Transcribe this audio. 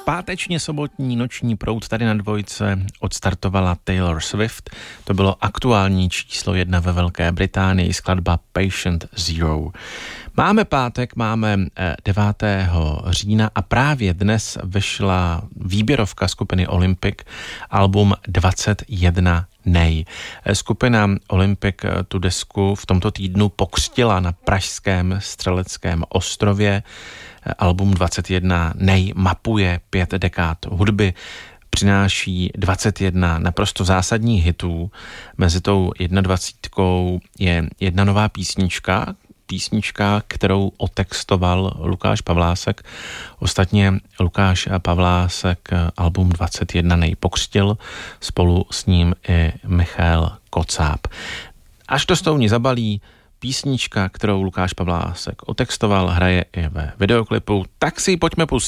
Pátečně sobotní noční proud tady na Dvojce odstartovala Taylor Swift. To bylo aktuální číslo 1 ve Velké Británii, skladba Patient Zero. Máme pátek, máme 9. října a právě dnes vyšla výběrovka skupiny Olympic, album 21 nej. Skupina Olympic tu desku v tomto týdnu pokřtila na pražském Střeleckém ostrově. Album 21 nej mapuje 5 dekád hudby, přináší 21 naprosto zásadních hitů. Mezi tou 21 je jedna nová písnička, kterou otextoval Lukáš Pavlásek. Ostatně Lukáš Pavlásek album 21 nej pokřtil, spolu s ním i Michal Kocáb. Až to Stouni zabalí, písnička, kterou Lukáš Pavlásek otextoval, hraje i ve videoklipu, tak si ji pojďme pustit.